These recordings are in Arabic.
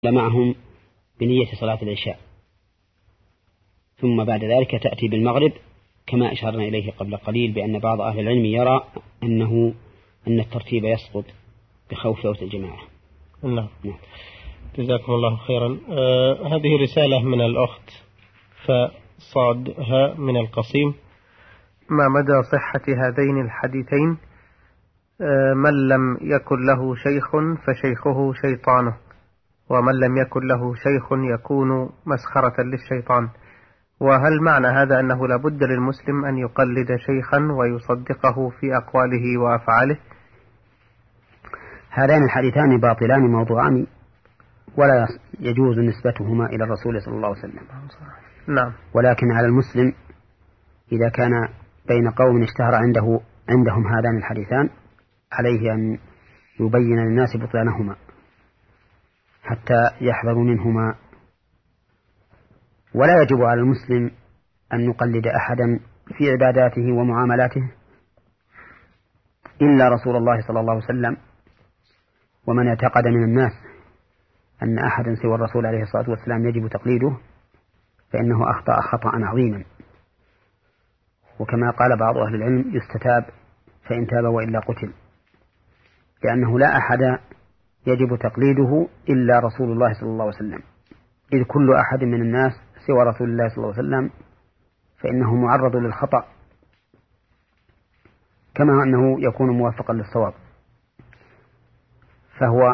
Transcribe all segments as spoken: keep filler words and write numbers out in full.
معهم بنية صلاة العشاء، ثم بعد ذلك تأتي بالمغرب كما أشرنا إليه قبل قليل بأن بعض أهل العلم يرى أنه أن الترتيب يسقط بخوف فوت الجماعة. نعم. نعم. جزاكم الله خيرا. آه هذه رسالة من الأخت فصادها من القصيم: ما مدى صحة هذين الحديثين؟ آه من لم يكن له شيخ فشيخه شيطانه، ومن لم يكن له شيخ يكون مسخرة للشيطان. وهل معنى هذا أنه لا بد للمسلم أن يقلد شيخا ويصدقه في أقواله وأفعاله؟ هذان الحديثان باطلان موضوعان ولا يجوز نسبتهما إلى الرسول صلى الله عليه وسلم. نعم. ولكن على المسلم إذا كان بين قوم اشتهر عنده عندهم هذان الحديثان عليه أن يبين للناس بطلانهما حتى يحذروا منهما، ولا يجب على المسلم أن يقلد أحدا في عباداته ومعاملاته إلا رسول الله صلى الله عليه وسلم. ومن اعتقد من الناس أن أحدا سوى الرسول عليه الصلاة والسلام يجب تقليده فإنه أخطأ خطأ عظيما، وكما قال بعض أهل العلم: يستتاب فإن تاب وإلا قتل، لأنه لا أحد يجب تقليده إلا رسول الله صلى الله عليه وسلم، إذ كل أحد من الناس سوى رسول الله صلى الله عليه وسلم فإنه معرض للخطأ كما أنه يكون موافقا للصواب. فهو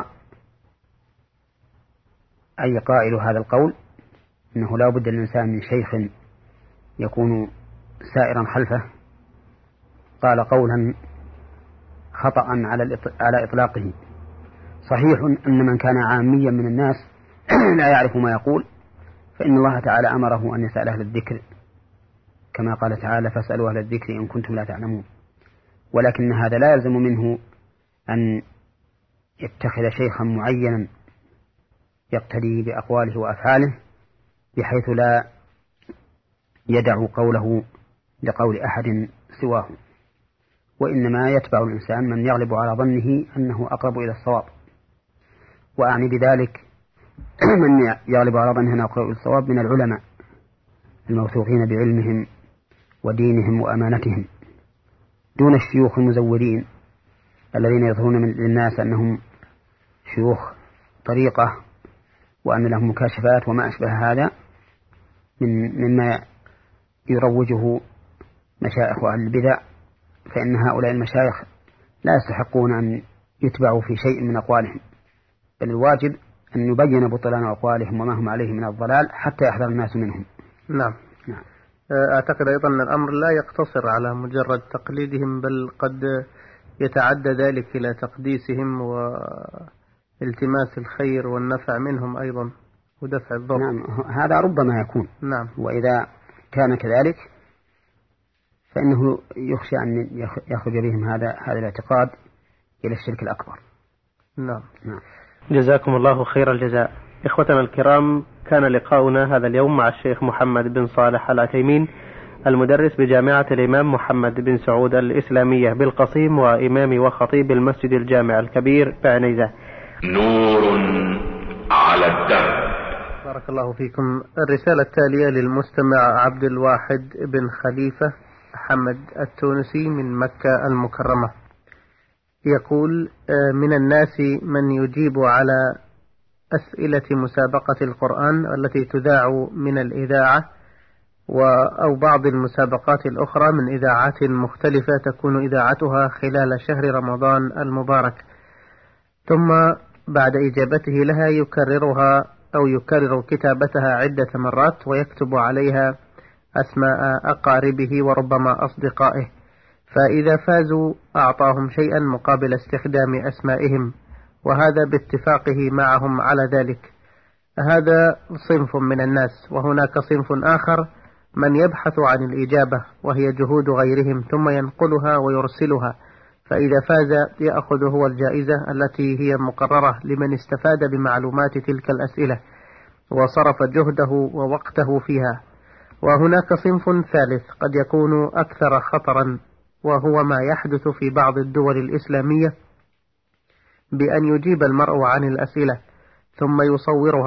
أي قائل هذا القول إنه لا بد للإنسان من شيخ يكون سائرا خلفه قال قولا خطأ على إطلاقه. صحيح أن من كان عاميا من الناس لا يعرف ما يقول فإن الله تعالى أمره أن يسأل أهل الذكر كما قال تعالى: فاسألوا أهل الذكر إن كنتم لا تعلمون. ولكن هذا لا يلزم منه أن يتخذ شيخا معينا يقتدي بأقواله وأفعاله بحيث لا يدع قوله لقول أحد سواه، وإنما يتبع الإنسان من يغلب على ظنه أنه أقرب إلى الصواب. وأعني بذلك من يغلب على ظنه أنه أقرب إلى الصواب من العلماء الموثوقين بعلمهم ودينهم وأمانتهم، دون الشيوخ المزورين الذين يظهرون للناس أنهم شيوخ طريقة وأن لهم مكاشفات وما أشبه هذا من مما يروجه مشايخ أهل البدع، فإن هؤلاء المشايخ لا يستحقون أن يتبعوا في شيء من أقوالهم، بل الواجب أن يبين بطلان أقوالهم وما هم عليه من الضلال حتى يحذر الناس منهم. نعم. نعم. أعتقد أيضا أن الأمر لا يقتصر على مجرد تقليدهم، بل قد يتعدى ذلك إلى تقديسهم والتماس الخير والنفع منهم أيضا ودفع الضر. نعم، هذا ربما يكون. نعم. وإذا كان كذلك فإنه يخشى أن يخرج بهم هذا هذا الاعتقاد إلى الشرك الأكبر. نعم. نعم. جزاكم الله خير الجزاء. إخوتنا الكرام، كان لقاؤنا هذا اليوم مع الشيخ محمد بن صالح العثيمين، المدرس بجامعة الإمام محمد بن سعود الإسلامية بالقصيم وإمام وخطيب المسجد الجامع الكبير بعنيزة. نور على الدرب. بارك الله فيكم. الرسالة التالية للمستمع عبد الواحد بن خليفة حمد التونسي من مكة المكرمة، يقول: من الناس من يجيب على أسئلة مسابقة القرآن التي تذاع من الإذاعة أو بعض المسابقات الأخرى من إذاعات مختلفة تكون إذاعتها خلال شهر رمضان المبارك، ثم بعد إجابته لها يكررها أو يكرر كتابتها عدة مرات ويكتب عليها أسماء أقاربه وربما أصدقائه، فإذا فازوا أعطاهم شيئا مقابل استخدام أسمائهم، وهذا باتفاقه معهم على ذلك. هذا صنف من الناس، وهناك صنف آخر من يبحث عن الإجابة وهي جهود غيرهم ثم ينقلها ويرسلها، فإذا فاز يأخذ هو الجائزة التي هي مقررة لمن استفاد بمعلومات تلك الأسئلة وصرف جهده ووقته فيها. وهناك صنف ثالث قد يكون أكثر خطرا، وهو ما يحدث في بعض الدول الإسلامية بأن يجيب المرء عن الأسئلة ثم يصورها